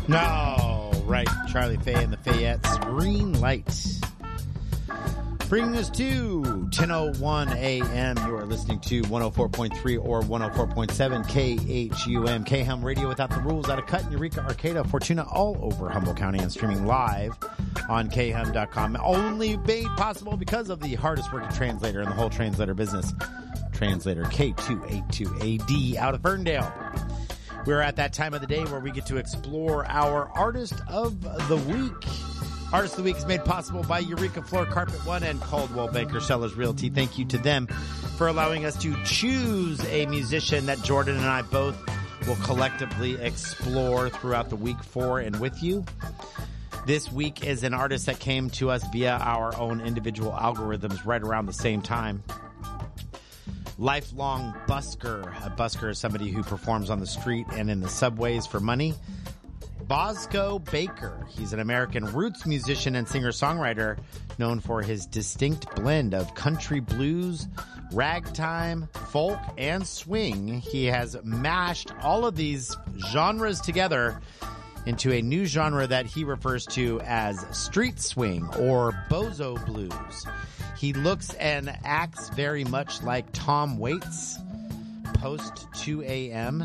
No, right. Charlie Faye and the Fayettes. Green Light. Bringing us to 10:01 a.m. You are listening to 104.3 or 104.7 KHUM. KHUM Radio without the rules out of Cut, Eureka, Arcata, Fortuna, all over Humboldt County and streaming live on khum.com. Only made possible because of the hardest working translator in the whole translator business. Translator K282AD out of Ferndale. We're at that time of the day where we get to explore our Artist of the Week. Artist of the Week is made possible by Eureka Floor Carpet One and Caldwell Banker Sellers Realty. Thank you to them for allowing us to choose a musician that Jordan and I both will collectively explore throughout the week for and with you. This week is an artist that came to us via our own individual algorithms right around the same time. Lifelong busker. A busker is somebody who performs on the street and in the subways for money. Bosco Baker. He's an American roots musician and singer-songwriter known for his distinct blend of country blues, ragtime, folk, and swing. He has mashed all of these genres together into a new genre that he refers to as street swing or bozo blues. He looks and acts very much like Tom Waits, post 2 a.m.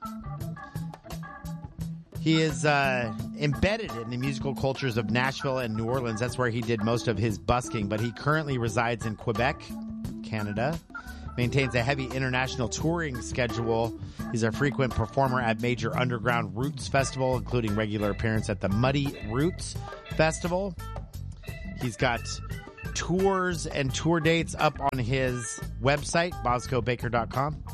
He is embedded in the musical cultures of Nashville and New Orleans. That's where he did most of his busking, but he currently resides in Quebec, Canada. Maintains a heavy international touring schedule. He's a frequent performer at major underground Roots Festival, including regular appearance at the Muddy Roots Festival. He's got tours and tour dates up on his website, boscobaker.com.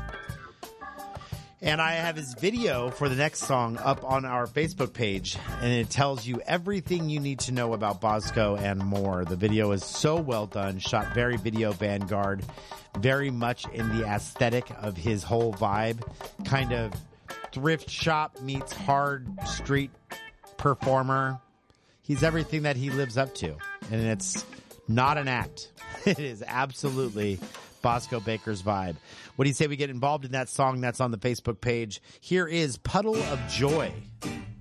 And I have his video for the next song up on our Facebook page, and it tells you everything you need to know about Bosco and more. The video is so well done, shot very video Vanguard, very much in the aesthetic of his whole vibe, kind of thrift shop meets hard street performer. He's everything that he lives up to, and it's not an act. It is absolutely Bosco Baker's vibe. What do you say we get involved in that song that's on the Facebook page? Here is Puddle of Joy.